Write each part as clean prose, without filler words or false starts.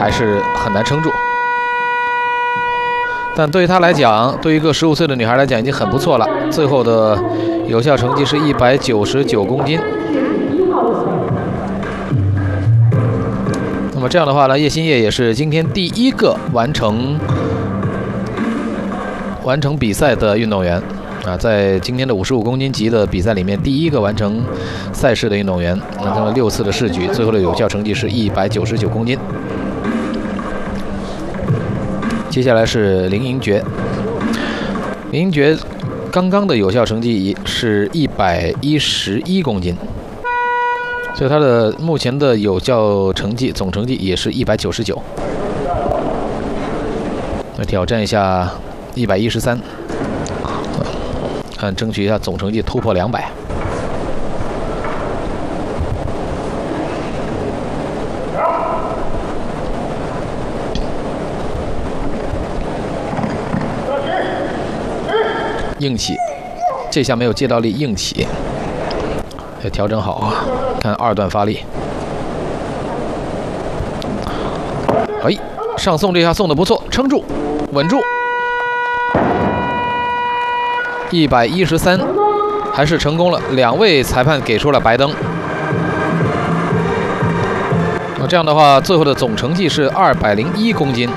还是很难撑住。但对于她来讲，对于一个15岁的女孩来讲，已经很不错了。最后的有效成绩是199公斤。那么这样的话呢，叶欣烨也是今天第一个完成比赛的运动员啊，在今天的55公斤级的比赛里面，第一个完成赛事的运动员，完成了6次的试举，最后的有效成绩是199公斤。接下来是林英爵，林英爵刚刚的有效成绩是111公斤，所以他的目前的有效成绩总成绩也是199。来挑战一下113，看争取一下总成绩突破200。硬起，这下没有借到力，硬起，要调整好，看2段发力。哎，上送这下送的不错，撑住，稳住。113，还是成功了，2位裁判给出了白灯。那这样的话，最后的总成绩是201公斤。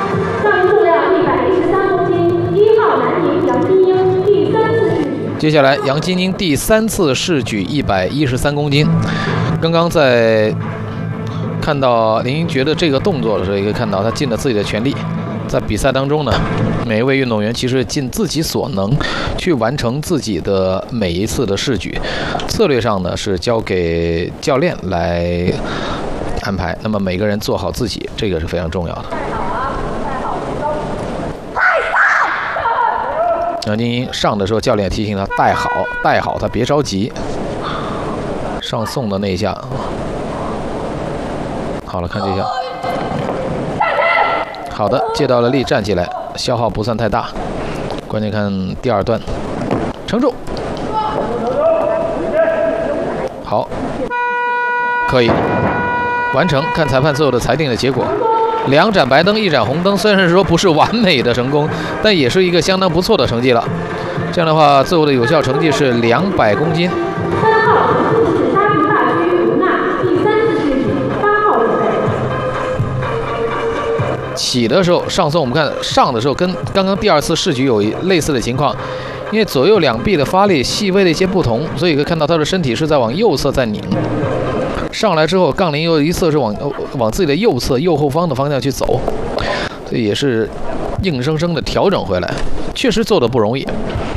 接下来，杨金英第3次试举113公斤。刚刚在看到林英爵的这个动作的时候，也可以看到他尽了自己的全力。在比赛当中呢，每一位运动员其实尽自己所能去完成自己的每一次的试举。策略上呢是交给教练来安排，那么每个人做好自己，这个是非常重要的。杨金英上的时候，教练提醒他带好，他别着急。上送的那一下，好了，看这下，好的，借到了力，站起来，消耗不算太大。关键看第2段，撑住，好，可以完成。看裁判最后的裁定的结果。2盏白灯，1盏红灯，虽然是说不是完美的成功，但也是一个相当不错的成绩了。这样的话，最后的有效成绩是200公斤。 3号是沙坪大区吴娜，第3次试举8号位。 起的时候上送，我们看上的时候跟刚刚第2次试举有类似的情况，因为左右两臂的发力细微的一些不同，所以可以看到他的身体是在往右侧在拧。上来之后，杠铃又一侧是往自己的右侧右后方的方向去走，所以也是硬生生的调整回来，确实做的不容易，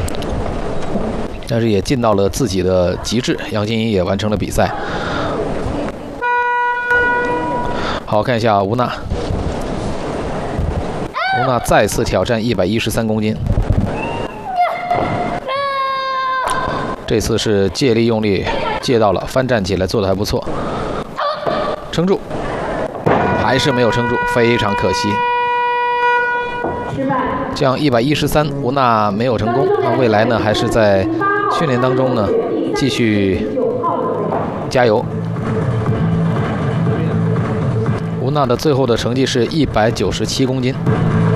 但是也尽到了自己的极致。杨金英也完成了比赛。好，看一下吴娜，吴娜再次挑战113公斤，这次是借力用力。借到了，翻站起来做的还不错，撑住，还是没有撑住，非常可惜。这样113，吴娜没有成功。那未来呢，还是在训练当中呢，继续加油。吴娜的最后的成绩是197公斤。